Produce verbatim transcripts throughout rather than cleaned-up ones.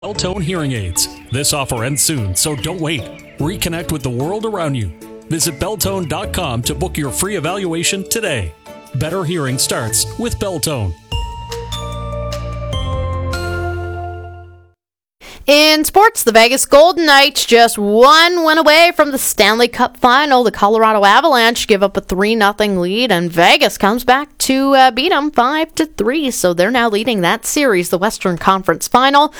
Beltone Hearing Aids. This offer ends soon, so don't wait. Reconnect with the world around you. Visit Beltone dot com to book your free evaluation today. Better hearing starts with Beltone. In sports, the Vegas Golden Knights just one win away from the Stanley Cup final. The Colorado Avalanche give up a three nothing lead, and Vegas comes back to uh, beat them five to three. So they're now leading that series, the Western Conference Final.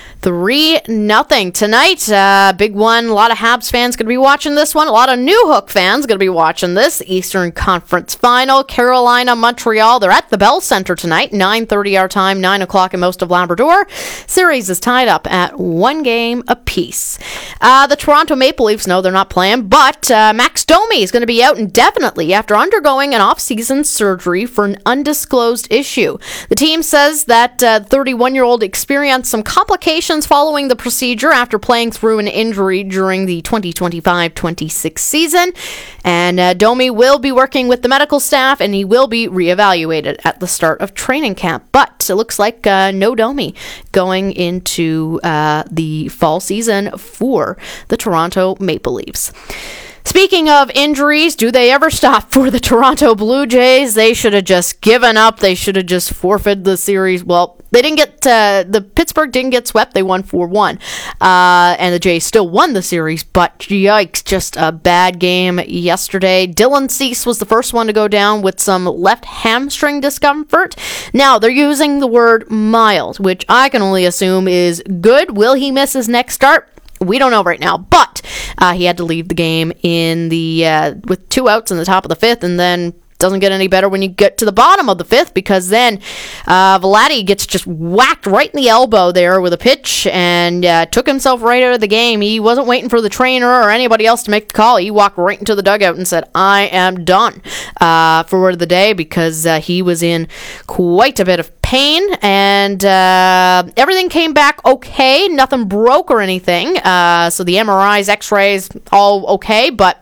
three nothing tonight. Uh, big one. A lot of Habs fans going to be watching this one. A lot of New Hook fans going to be watching this. Eastern Conference Final. Carolina, Montreal. They're at the Bell Center tonight. nine thirty our time, nine o'clock in most of Labrador. Series is tied up at one game apiece. Uh, the Toronto Maple Leafs, no, they're not playing, but uh, Max Domi is going to be out indefinitely after undergoing an off-season surgery for an undisclosed issue. The team says that uh, the thirty-one-year-old experienced some complications following the procedure after playing through an injury during the twenty twenty-five twenty-six season. And uh, Domi will be working with the medical staff, and he will be reevaluated at the start of training camp. But it looks like uh, no Domi going into uh, the fall season for the Toronto Maple Leafs. Speaking of injuries, do they ever stop for the Toronto Blue Jays? They should have just given up. They should have just forfeited the series. Well, they didn't get, uh, the Pittsburgh didn't get swept. They won four one. Uh, and the Jays still won the series, but yikes, just a bad game yesterday. Dylan Cease was the first one to go down with some left hamstring discomfort. Now, they're using the word mild, which I can only assume is good. Will he miss his next start? We don't know right now, but uh, he had to leave the game in the uh, with two outs in the top of the fifth, and then doesn't get any better when you get to the bottom of the fifth, because then uh, Vladi gets just whacked right in the elbow there with a pitch and uh, took himself right out of the game. He wasn't waiting for the trainer or anybody else to make the call. He walked right into the dugout and said, I am done uh, for the day, because uh, he was in quite a bit of pain, and uh, everything came back okay. Nothing broke or anything. Uh, so the M R Is, X-rays, all okay, but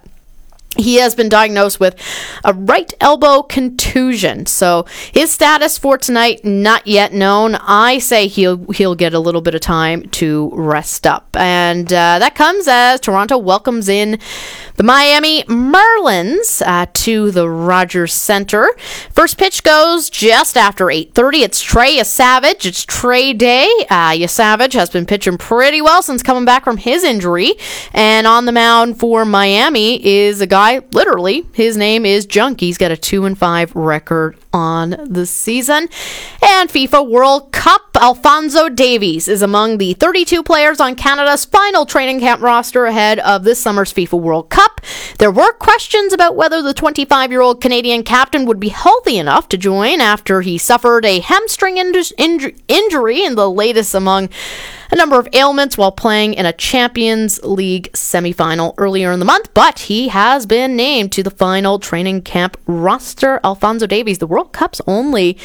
he has been diagnosed with a right elbow contusion. So his status for tonight, not yet known. I say he'll he'll get a little bit of time to rest up. And uh, that comes as Toronto welcomes in the Miami Marlins uh, to the Rogers Center. First pitch goes just after eight thirty. It's Trey Yesavage. It's Trey Day. Uh, Yesavage has been pitching pretty well since coming back from his injury. And on the mound for Miami is a guy, literally, his name is Junk. He's got a two and five record on the season. And FIFA World Cup, Alphonso Davies is among the thirty-two players on Canada's final training camp roster ahead of this summer's FIFA World Cup. There were questions about whether the twenty-five-year-old Canadian captain would be healthy enough to join after he suffered a hamstring inju- inju- injury in the latest among a number of ailments while playing in a Champions League semifinal earlier in the month, but he has been named to the final training camp roster. Alphonso Davies, the World Cup's only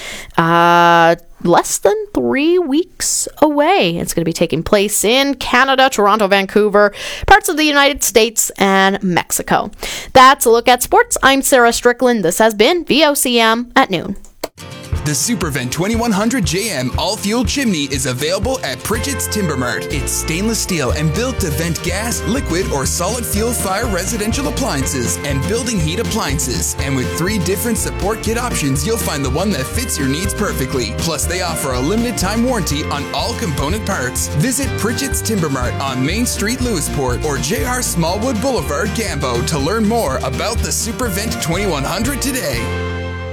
uh, less than three weeks away. It's going to be taking place in Canada, Toronto, Vancouver, parts of the United States, and Mexico. That's a look at sports. I'm Sarah Strickland. This has been V O C M at noon. The SuperVent twenty-one hundred J M all-fuel chimney is available at Pritchett's Timber Mart. It's stainless steel and built to vent gas, liquid, or solid fuel fire residential appliances and building heat appliances. And with three different support kit options, you'll find the one that fits your needs perfectly. Plus, they offer a limited time warranty on all component parts. Visit Pritchett's Timber Mart on Main Street, Lewisport, or J R Smallwood Boulevard, Gambo to learn more about the SuperVent twenty-one hundred today.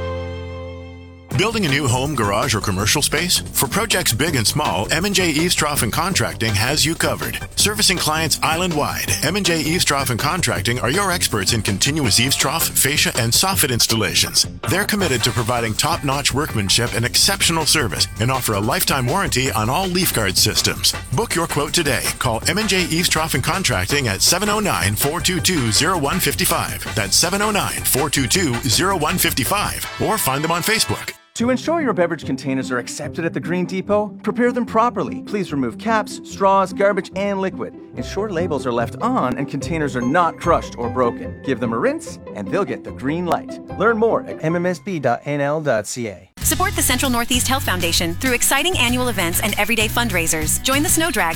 Building a new home, garage, or commercial space? For projects big and small, M and J Eavestrough and Contracting has you covered. Servicing clients island-wide, M and J Eavestrough and Contracting are your experts in continuous eavestrough, fascia, and soffit installations. They're committed to providing top-notch workmanship and exceptional service and offer a lifetime warranty on all leaf guard systems. Book your quote today. Call M and J Eavestrough and Contracting at seven oh nine, four two two, oh one five five. That's seven oh nine, four two two, oh one five five. Or find them on Facebook. To ensure your beverage containers are accepted at the Green Depot, prepare them properly. Please remove caps, straws, garbage, and liquid. Ensure labels are left on and containers are not crushed or broken. Give them a rinse, and they'll get the green light. Learn more at m m s b dot n l dot c a. Support the Central Northeast Health Foundation through exciting annual events and everyday fundraisers. Join the Snow Drag